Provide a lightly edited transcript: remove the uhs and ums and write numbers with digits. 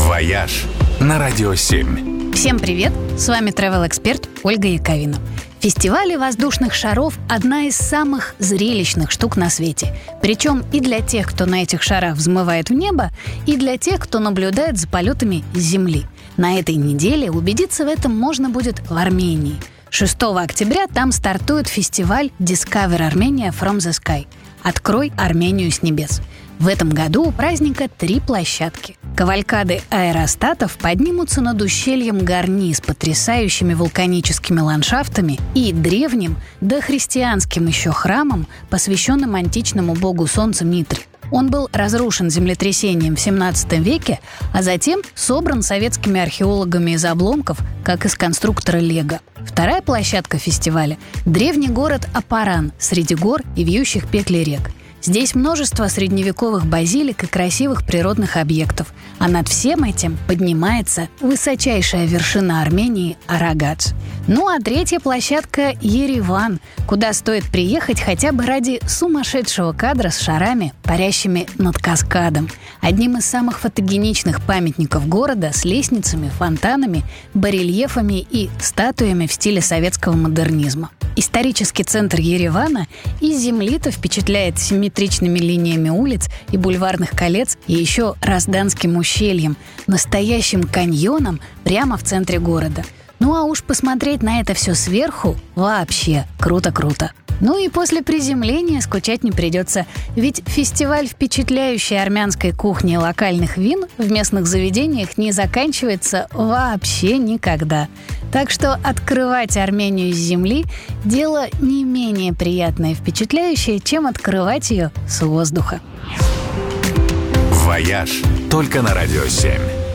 «Вояж» на Радио 7. Всем привет! С вами travel-эксперт Ольга Яковина. Фестивали воздушных шаров – одна из самых зрелищных штук на свете. Причем и для тех, кто на этих шарах взмывает в небо, и для тех, кто наблюдает за полетами с Земли. На этой неделе убедиться в этом можно будет в Армении. 6 октября там стартует фестиваль Discover Armenia from the Sky – «Открой Армению с небес». В этом году у праздника 3 площадки. Кавалькады аэростатов поднимутся над ущельем Горни с потрясающими вулканическими ландшафтами и древним, дохристианским еще храмом, посвященным античному богу солнца Митре. Он был разрушен землетрясением в 17 веке, а затем собран советскими археологами из обломков, как из конструктора Лего. Вторая площадка фестиваля – древний город Апаран среди гор и вьющих петлей рек. Здесь множество средневековых базилик и красивых природных объектов, а над всем этим поднимается высочайшая вершина Армении – Арагац. Ну а третья площадка – Ереван, куда стоит приехать хотя бы ради сумасшедшего кадра с шарами, парящими над каскадом, одним из самых фотогеничных памятников города с лестницами, фонтанами, барельефами и статуями в стиле советского модернизма. Исторический центр Еревана из земли-то впечатляет симметричными линиями улиц и бульварных колец и еще Разданским ущельем, настоящим каньоном прямо в центре города. Ну а уж посмотреть на это все сверху вообще круто-круто. Ну и после приземления скучать не придется, ведь фестиваль впечатляющей армянской кухни и локальных вин в местных заведениях не заканчивается вообще никогда. Так что открывать Армению с земли – дело не менее приятное и впечатляющее, чем открывать ее с воздуха. «Вояж» только на Радио 7.